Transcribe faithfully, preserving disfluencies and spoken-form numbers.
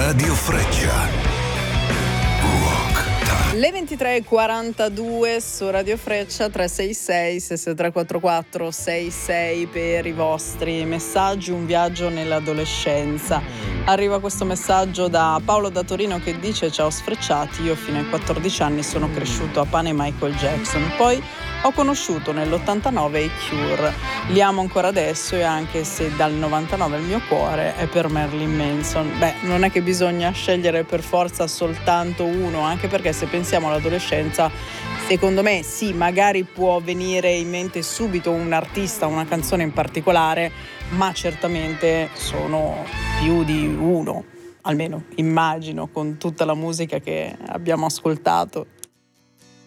Radio Freccia. Le ventitré e quarantadue su Radio Freccia. Tre sei sei sei sei tre quattro quattro sei sei per i vostri messaggi. Un viaggio nell'adolescenza. Arriva questo messaggio da Paolo da Torino che dice: ciao sfrecciati, io fino ai quattordici anni sono cresciuto a pane Michael Jackson, poi ho conosciuto nell'ottantanove i Cure, li amo ancora adesso, e anche se dal novantanove il mio cuore è per Marilyn Manson. Beh, non è che bisogna scegliere per forza soltanto uno, anche perché se pensiamo all'adolescenza, secondo me sì, magari può venire in mente subito un artista, una canzone in particolare, ma certamente sono più di uno, almeno immagino, con tutta la musica che abbiamo ascoltato